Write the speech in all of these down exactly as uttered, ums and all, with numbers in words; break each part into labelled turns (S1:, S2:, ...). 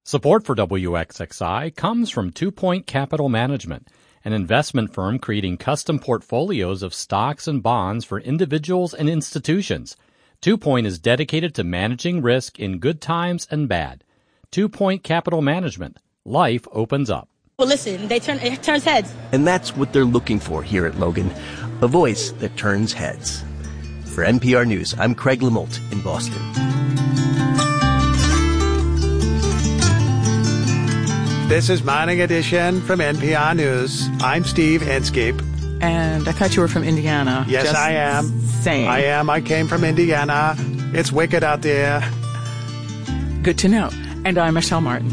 S1: Support for W X X I comes from Two Point Capital Management, an investment firm creating custom portfolios of stocks and bonds for individuals and institutions. Two Point is dedicated to managing risk in good times and bad. Two Point Capital Management. Life opens up.
S2: Well, listen, they turn it turns heads.
S3: And that's what they're looking for here at Logan, a voice that turns heads. For N P R News, I'm Craig Lamolt in Boston.
S4: This is Morning Edition from N P R News. I'm Steve Inskeep.
S5: And I thought you were from Indiana.
S4: Yes,
S5: Just
S4: I am.
S5: Saying.
S4: I am. I came from Indiana. It's wicked out there.
S5: Good to know. And I'm Michelle Martin.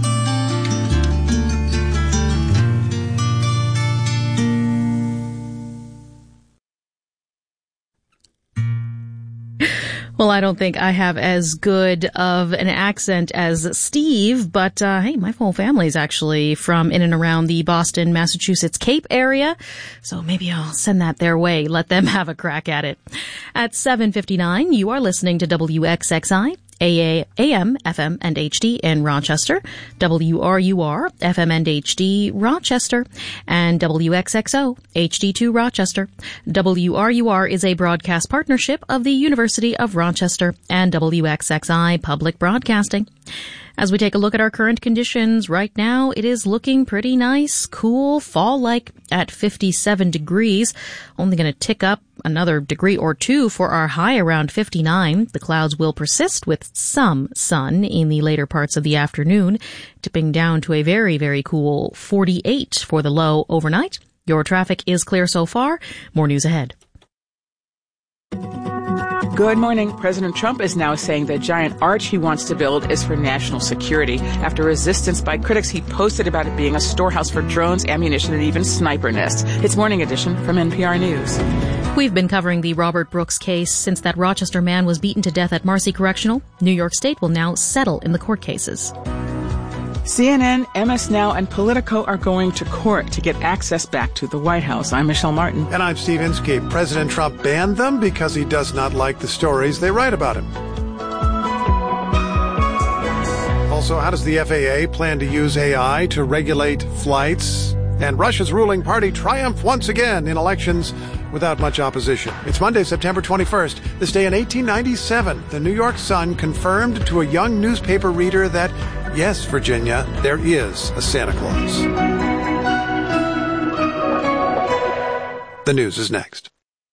S6: Well, I don't think I have as good of an accent as Steve, but uh, hey, my whole family is actually from in and around the Boston, Massachusetts, Cape area, so maybe I'll send that their way, let them have a crack at it. At seven fifty-nine, you are listening to W X X I. A M, F M, and H D in Rochester, W R U R, F M and H D, Rochester, and W X X O, H D two, Rochester. W R U R is a broadcast partnership of the University of Rochester and W X X I Public Broadcasting. As we take a look at our current conditions, right now it is looking pretty nice, cool, fall-like at fifty-seven degrees. Only going to tick up another degree or two for our high around fifty-nine. The clouds will persist with some sun in the later parts of the afternoon, tipping down to a very, very cool forty-eight for the low overnight. Your traffic is clear so far. More news ahead.
S5: Good morning. President Trump is now saying the giant arch he wants to build is for national security. After resistance by critics, he posted about it being a storehouse for drones, ammunition, and even sniper nests. It's Morning Edition from N P R News.
S6: We've been covering the Robert Brooks case since that Rochester man was beaten to death at Marcy Correctional. New York State will now settle in the court cases.
S5: C N N, M S Now, and Politico are going to court to get access back to the White House. I'm Michelle Martin.
S4: And I'm Steve Inskeep. President Trump banned them because he does not like the stories they write about him. Also, how does the F A A plan to use A I to regulate flights? And Russia's ruling party triumphed once again in elections without much opposition. It's Monday, September twenty-first. This day in eighteen ninety-seven, the New York Sun confirmed to a young newspaper reader that, yes, Virginia, there is a Santa Claus. The news is next.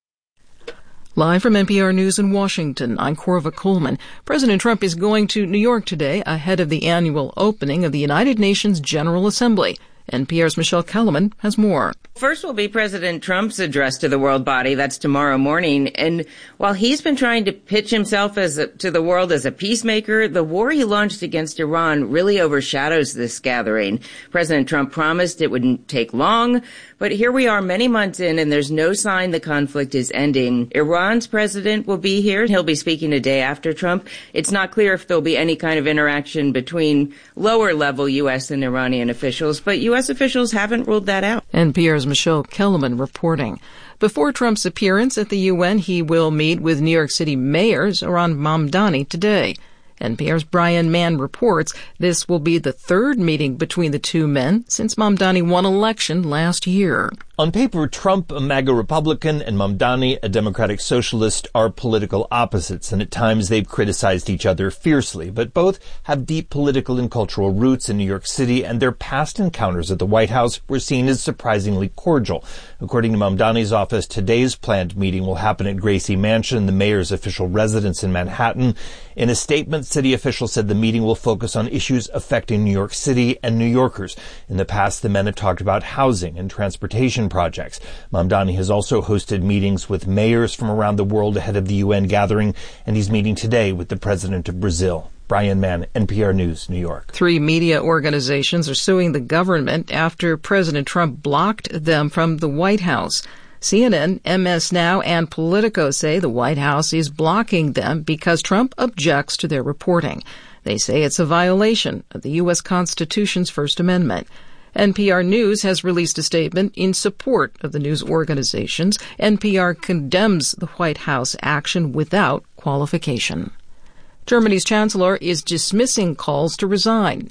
S7: Live from N P R News in Washington, I'm Corva Coleman. President Trump is going to New York today ahead of the annual opening of the United Nations General Assembly. N P R's Michelle Kellerman has more.
S8: First will be President Trump's address to the world body. That's tomorrow morning. And while he's been trying to pitch himself as a, to the world as a peacemaker, the war he launched against Iran really overshadows this gathering. President Trump promised it wouldn't take long, but here we are many months in, and there's no sign the conflict is ending. Iran's president will be here. He'll be speaking a day after Trump. It's not clear if there'll be any kind of interaction between lower-level U S and Iranian officials, but U S officials haven't ruled that out.
S7: N P R's Michelle Kellerman reporting. Before Trump's appearance at the U N, he will meet with New York City Mayor Zohran Mamdani today. N P R's Brian Mann reports this will be the third meeting between the two men since Mamdani won election last year.
S9: On paper, Trump, a MAGA Republican, and Mamdani, a Democratic Socialist, are political opposites, and at times they've criticized each other fiercely. But both have deep political and cultural roots in New York City, and their past encounters at the White House were seen as surprisingly cordial. According to Mamdani's office, today's planned meeting will happen at Gracie Mansion, the mayor's official residence in Manhattan. In a statement, city officials said the meeting will focus on issues affecting New York City and New Yorkers. In the past, the men have talked about housing and transportation projects. Mamdani has also hosted meetings with mayors from around the world ahead of the U N gathering, and he's meeting today with the president of Brazil. Brian Mann, N P R News, New York.
S7: Three media organizations are suing the government after President Trump blocked them from the White House. C N N, M S Now, and Politico say the White House is blocking them because Trump objects to their reporting. They say it's a violation of the U S Constitution's First Amendment. N P R News has released a statement in support of the news organizations. N P R condemns the White House action without qualification. Germany's chancellor is dismissing calls to resign